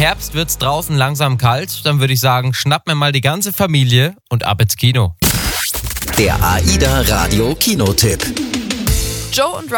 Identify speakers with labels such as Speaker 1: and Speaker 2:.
Speaker 1: Herbst wird's draußen langsam kalt. Dann würde ich sagen, schnapp mir mal die ganze Familie und ab ins Kino.
Speaker 2: Der AIDA Radio Kinotipp.
Speaker 3: Joe und